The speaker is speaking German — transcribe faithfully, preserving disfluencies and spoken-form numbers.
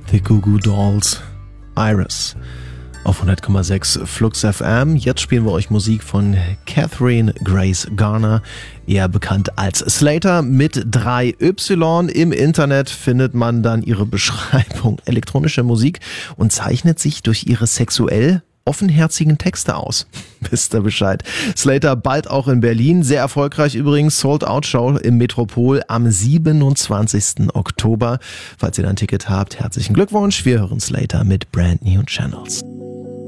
The Goo Goo Dolls, Iris auf hundert Komma sechs Flux F M. Jetzt spielen wir euch Musik von Catherine Grace Garner, eher bekannt als Slater mit drei Y. Im Internet findet man dann ihre Beschreibung elektronischer Musik und zeichnet sich durch ihre sexuell offenherzigen Texte aus. Wisst ihr Bescheid. Slater bald auch in Berlin. Sehr erfolgreich übrigens. Sold-Out-Show im Metropol am siebenundzwanzigsten Oktober. Falls ihr da ein Ticket habt, herzlichen Glückwunsch. Wir hören Slater mit Brand New Channels.